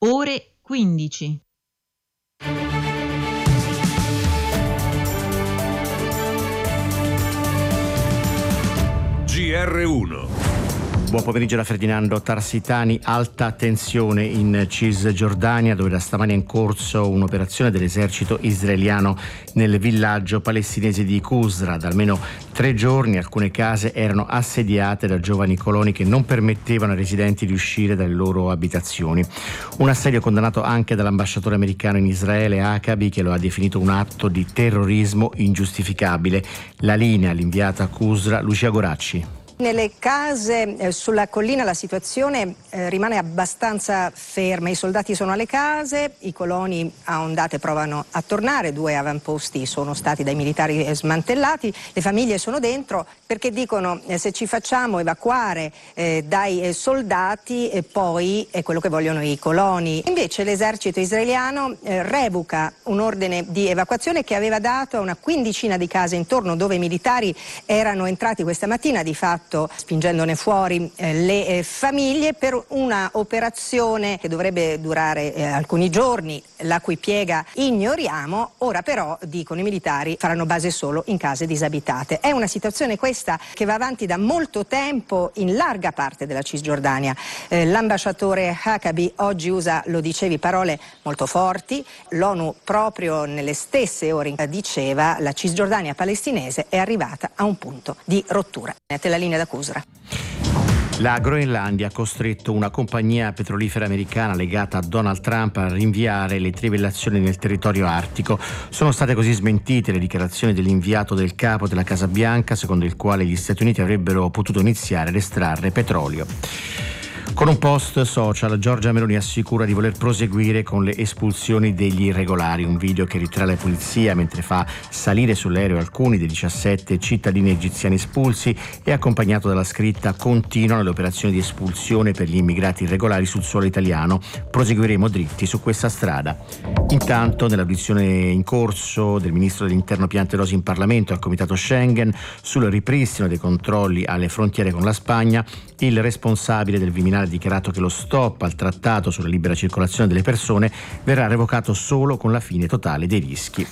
ore 15. GR1. Buon pomeriggio da Ferdinando Tarsitani. Alta tensione in Cisgiordania, dove da stamani è in corso un'operazione dell'esercito israeliano nel villaggio palestinese di Qusra. Da almeno 3 giorni alcune case erano assediate da giovani coloni che non permettevano ai residenti di uscire dalle loro abitazioni. Un assedio condannato anche dall'ambasciatore americano in Israele, Huckabee, che lo ha definito un atto di terrorismo ingiustificabile. La linea all'inviata a Qusra, Lucia Goracci. Nelle case sulla collina la situazione rimane abbastanza ferma, i soldati sono alle case, i coloni a ondate provano a tornare, 2 avamposti sono stati dai militari smantellati, le famiglie sono dentro perché dicono se ci facciamo evacuare dai soldati poi è quello che vogliono i coloni. Invece l'esercito israeliano revoca un ordine di evacuazizione che aveva dato a una quindicina di case intorno dove i militari erano entrati questa mattina, di fatto spingendone fuori le famiglie per una operazione che dovrebbe durare alcuni giorni, la cui piega ignoriamo. Ora però, dicono i militari, faranno base solo in case disabitate. È una situazione questa che va avanti da molto tempo in larga parte della Cisgiordania. L'ambasciatore Huckabee oggi usa, lo dicevi, parole molto forti. L'ONU proprio nelle stesse ore diceva la Cisgiordania palestinese è arrivata a un punto di rottura. La linea da Qusra. La Groenlandia ha costretto una compagnia petrolifera americana legata a Donald Trump a rinviare le trivellazioni nel territorio artico. Sono state così smentite le dichiarazioni dell'inviato del capo della Casa Bianca, secondo il quale gli Stati Uniti avrebbero potuto iniziare ad estrarre petrolio. Con un post social, Giorgia Meloni assicura di voler proseguire con le espulsioni degli irregolari. Un video che ritrae la polizia mentre fa salire sull'aereo alcuni dei 17 cittadini egiziani espulsi è accompagnato dalla scritta: continuano le operazioni di espulsione per gli immigrati irregolari sul suolo italiano. Proseguiremo dritti su questa strada. Intanto, nell'audizione in corso del ministro dell'Interno Piantedosi in Parlamento al Comitato Schengen sul ripristino dei controlli alle frontiere con la Spagna, il responsabile del Viminale ha dichiarato che lo stop al trattato sulla libera circolazione delle persone verrà revocato solo con la fine totale dei rischi.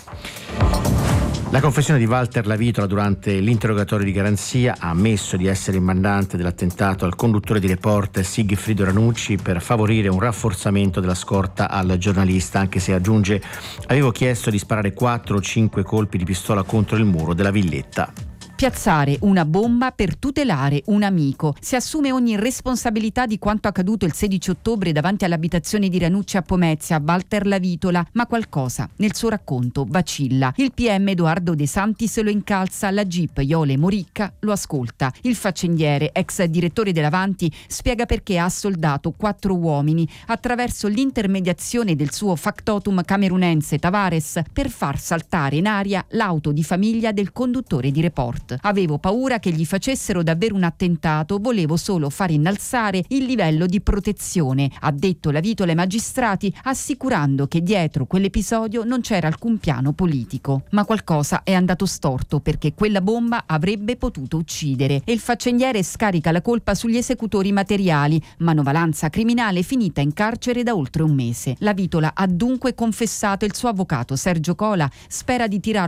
La confessione di Walter Lavitola durante l'interrogatorio di garanzia ha ammesso di essere il mandante dell'attentato al conduttore di Report Sigfrido Ranucci per favorire un rafforzamento della scorta al giornalista, anche se aggiunge: avevo chiesto di sparare 4 o 5 colpi di pistola contro il muro della villetta. Piazzare una bomba per tutelare un amico. Si assume ogni responsabilità di quanto accaduto il 16 ottobre davanti all'abitazione di Ranucci a Pomezia, Walter Lavitola, ma qualcosa nel suo racconto vacilla. Il PM Edoardo De Santis lo incalza, la Jeep Iole Moricca lo ascolta. Il faccendiere, ex direttore dell'Avanti, spiega perché ha assoldato 4 uomini attraverso l'intermediazione del suo factotum camerunense Tavares per far saltare in aria l'auto di famiglia del conduttore di Report. Avevo paura che gli facessero davvero un attentato, volevo solo far innalzare il livello di protezione, ha detto Lavitola ai magistrati, assicurando che dietro quell'episodio non c'era alcun piano politico. Ma qualcosa è andato storto, perché quella bomba avrebbe potuto uccidere e il faccendiere scarica la colpa sugli esecutori materiali, manovalanza criminale finita in carcere da oltre un mese. Lavitola ha dunque confessato, il suo avvocato Sergio Cola spera di tirare